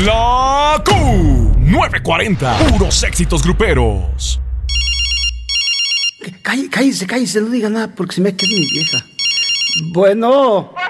La Q940. Puros éxitos gruperos. Cállese, no diga nada porque se me queda mi vieja. Bueno.